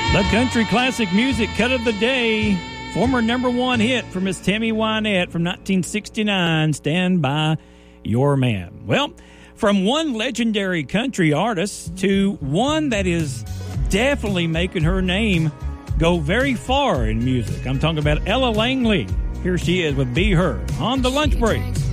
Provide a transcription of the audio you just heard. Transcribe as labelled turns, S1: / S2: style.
S1: The country classic music cut of the day. Former number one hit for Miss Tammy Wynette from 1969, Stand By Your Man. Well, from one legendary country artist to one that is definitely making her name go very far in music. I'm talking about Ella Langley. Here she is with Be Her on the lunch break.